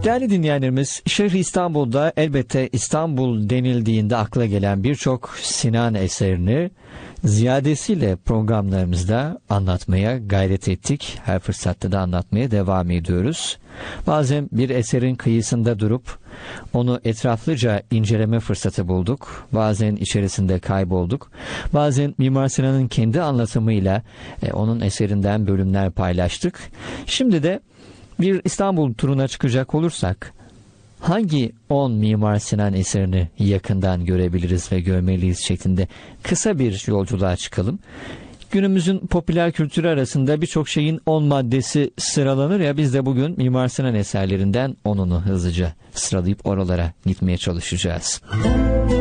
Değerli dinleyenlerimiz, Şehri İstanbul'da elbette İstanbul denildiğinde akla gelen birçok Sinan eserini ziyadesiyle programlarımızda anlatmaya gayret ettik. Her fırsatta da anlatmaya devam ediyoruz. Bazen bir eserin kıyısında durup onu etraflıca inceleme fırsatı bulduk. Bazen içerisinde kaybolduk. Bazen Mimar Sinan'ın kendi anlatımıyla onun eserinden bölümler paylaştık. Şimdi de bir İstanbul turuna çıkacak olursak hangi 10 Mimar Sinan eserini yakından görebiliriz ve görmeliyiz şeklinde kısa bir yolculuğa çıkalım. Günümüzün popüler kültürü arasında birçok şeyin 10 maddesi sıralanır ya, biz de bugün Mimar Sinan eserlerinden 10'unu hızlıca sıralayıp oralara gitmeye çalışacağız.